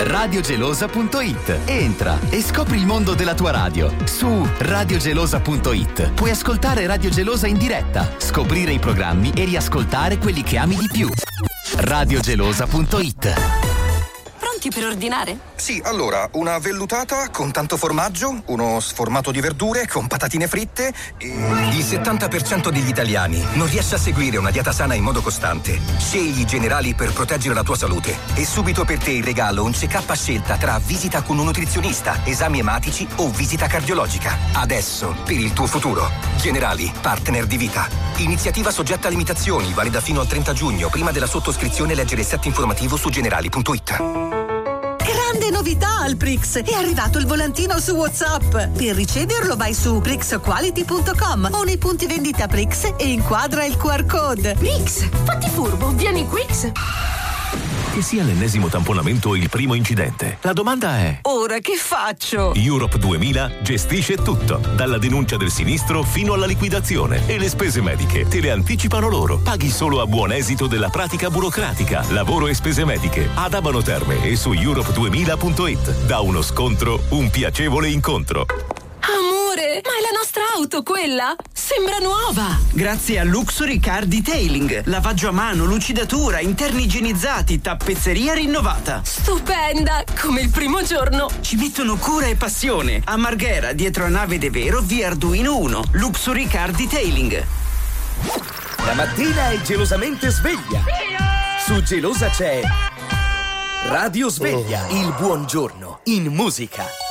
radiogelosa.it. Entra e scopri il mondo della tua radio. Su radiogelosa.it puoi ascoltare Radio Gelosa in diretta, scoprire i programmi e riascoltare quelli che ami di più. radiogelosa.it. Pronti per ordinare? Sì, allora, una vellutata con tanto formaggio, uno sformato di verdure con patatine fritte e... Il 70% degli italiani non riesce a seguire una dieta sana in modo costante. Scegli Generali per proteggere la tua salute. E subito per te in regalo un check-up a scelta tra visita con un nutrizionista, esami ematici o visita cardiologica. Adesso, per il tuo futuro. Generali, partner di vita. Iniziativa soggetta a limitazioni, valida fino al 30 giugno. Prima della sottoscrizione leggere il set informativo su generali.it. Grande novità al Prix! È arrivato il volantino su WhatsApp. Per riceverlo vai su prixquality.com o nei punti vendita Prix e inquadra il QR code. Prix, fatti furbo, vieni Quix. Che sia l'ennesimo tamponamento o il primo incidente, la domanda è: Ora che faccio? Europe 2000 gestisce tutto, dalla denuncia del sinistro fino alla liquidazione, e le spese mediche te le anticipano loro. Paghi solo a buon esito della pratica burocratica. Lavoro e spese mediche ad Abano Terme e su europe2000.it. Da uno scontro un piacevole incontro. Amore, ma è la nostra auto quella? Sembra nuova! Grazie a Luxury Car Detailing. Lavaggio a mano, lucidatura, interni igienizzati, tappezzeria rinnovata. Stupenda, come il primo giorno. Ci mettono cura e passione. A Marghera, dietro a Nave De Vero, via Arduino 1. Luxury Car Detailing. La mattina è gelosamente sveglia. Su Gelosa c'è Radio Sveglia, il buongiorno in musica.